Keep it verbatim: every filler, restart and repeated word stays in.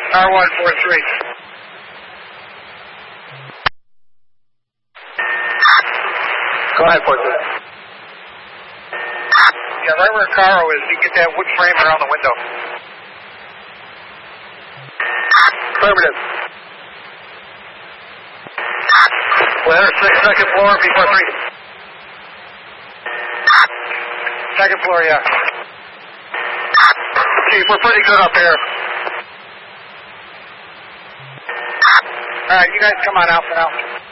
R one four three. Go ahead, four three. Yeah, right where Caro is, you get that wood frame around the window. Affirmative. Ladder six, second floor, B four three. Second floor, yeah. Chief, we're pretty good up here. Alright, you guys come on out for now.